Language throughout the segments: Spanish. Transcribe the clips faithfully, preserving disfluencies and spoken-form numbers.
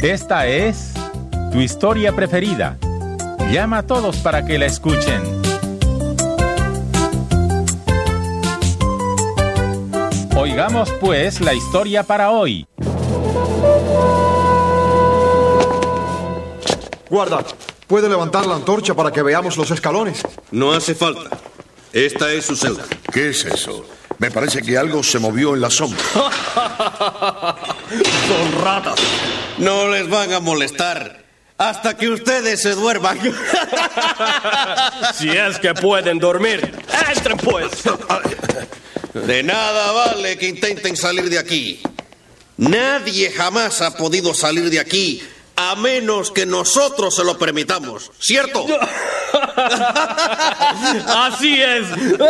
Esta es tu historia preferida. Llama a todos para que la escuchen. Oigamos pues la historia para hoy. Guarda, ¿puede levantar la antorcha para que veamos los escalones? No hace falta. Esta es su celda. ¿Qué es eso? Me parece que algo se movió en la sombra. Son ratas. No les van a molestar hasta que ustedes se duerman. Si es que pueden dormir, entren pues. De nada vale que intenten salir de aquí. Nadie jamás ha podido salir de aquí a menos que nosotros se lo permitamos, ¿cierto? Así es.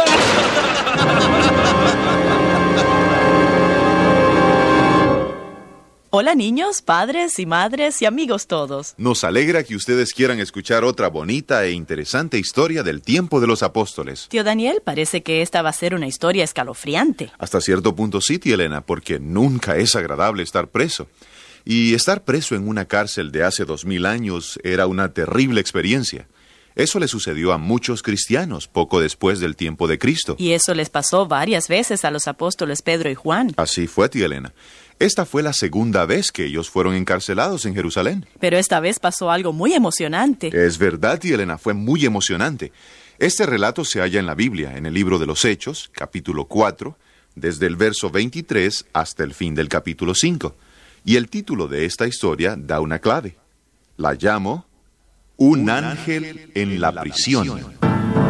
Hola niños, padres y madres y amigos todos. Nos alegra que ustedes quieran escuchar otra bonita e interesante historia del tiempo de los apóstoles. Tío Daniel, parece que esta va a ser una historia escalofriante. Hasta cierto punto sí, tía Elena, porque nunca es agradable estar preso. Y estar preso en una cárcel de hace dos mil años era una terrible experiencia. Eso le sucedió a muchos cristianos poco después del tiempo de Cristo. Y eso les pasó varias veces a los apóstoles Pedro y Juan. Así fue, tía Elena. Esta fue la segunda vez que ellos fueron encarcelados en Jerusalén. Pero esta vez pasó algo muy emocionante. Es verdad, tía Elena, fue muy emocionante. Este relato se halla en la Biblia, en el libro de los Hechos, capítulo cuatro, desde el verso veintitrés hasta el fin del capítulo cinco. Y el título de esta historia da una clave. La llamo Un ángel en la prisión.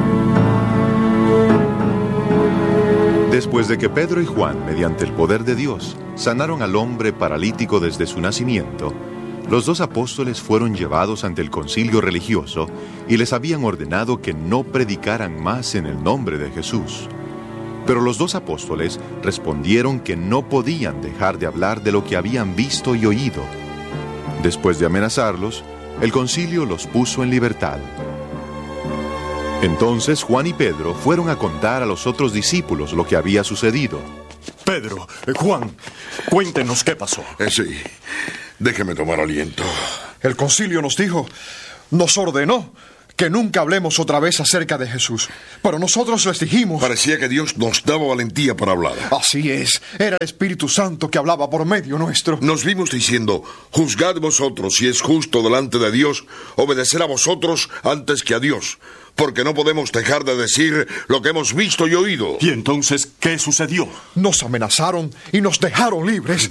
Después de que Pedro y Juan, mediante el poder de Dios, sanaron al hombre paralítico desde su nacimiento, los dos apóstoles fueron llevados ante el concilio religioso y les habían ordenado que no predicaran más en el nombre de Jesús. Pero los dos apóstoles respondieron que no podían dejar de hablar de lo que habían visto y oído. Después de amenazarlos, el concilio los puso en libertad. Entonces Juan y Pedro fueron a contar a los otros discípulos lo que había sucedido. Pedro, eh, Juan, cuéntenos qué pasó. Eh, sí, déjeme tomar aliento. El concilio nos dijo, nos ordenó que nunca hablemos otra vez acerca de Jesús. Pero nosotros les dijimos... Parecía que Dios nos daba valentía para hablar. Así es, era el Espíritu Santo que hablaba por medio nuestro. Nos vimos diciendo, juzgad vosotros si es justo delante de Dios obedecer a vosotros antes que a Dios, porque no podemos dejar de decir lo que hemos visto y oído. ¿Y entonces qué sucedió? Nos amenazaron y nos dejaron libres.